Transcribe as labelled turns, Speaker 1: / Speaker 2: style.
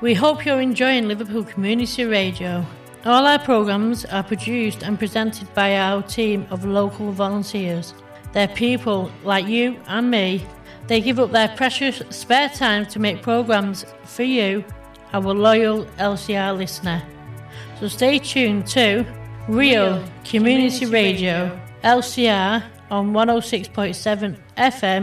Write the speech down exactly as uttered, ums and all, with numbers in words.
Speaker 1: We hope you're enjoying Liverpool Community Radio. All our programmes are produced and presented by our team of local volunteers. They're people like you and me. They give up their precious spare time to make programmes for you, our loyal L C R listener. So stay tuned to Real Community Radio, L C R on one oh six point seven F M